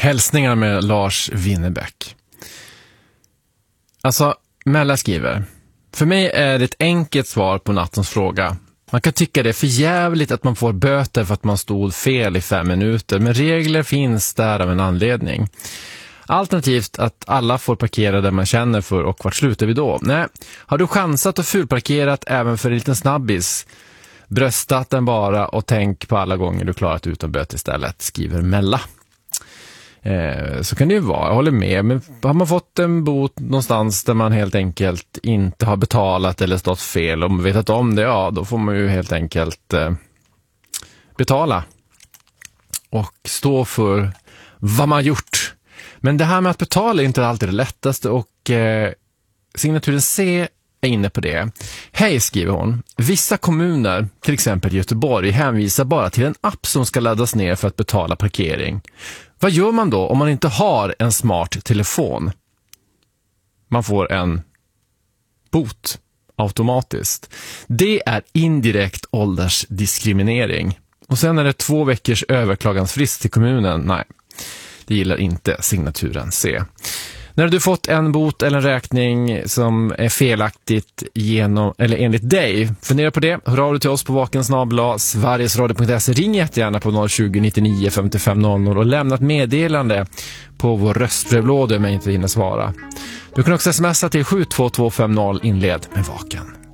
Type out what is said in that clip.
Hälsningar med Lars Winnerbäck. Alltså, Mella skriver: för mig är det ett enkelt svar på nattens fråga. Man kan tycka det är för jävligt att man får böter för att man stod fel i 5 minuter, men regler finns där av en anledning. Alternativt att alla får parkera där man känner för, och vart slutar vi då? Nej, har du chansat och fulparkerat även för en liten snabbis? Bröstat den bara och tänk på alla gånger du klarat utan böter istället, skriver Mella. Så kan det ju vara, jag håller med. Men har man fått en bot någonstans där man helt enkelt inte har betalat eller stått fel och vetat om det, ja, då får man ju helt enkelt betala och stå för vad man gjort. Men det här med att betala är inte alltid det lättaste, och signaturen C är inne på det. Hej, skriver hon. Vissa kommuner, till exempel Göteborg, hänvisar bara till en app som ska laddas ner för att betala parkering. Vad gör man då om man inte har en smart telefon? Man får en bot automatiskt. Det är indirekt åldersdiskriminering. Och sen är det 2 veckors överklagansfrist till kommunen. Nej, det gillar inte signaturen C. När du fått en bot eller en räkning som är felaktigt enligt dig, fundera på det. Hör av dig till oss på vakensnabel@sverigesradio.se. Ring jättegärna på 020 99 55 00 och lämna ett meddelande på vår röstbrevlåda om jag inte hinner svara. Du kan också smsa till 72250, inled med Vaken.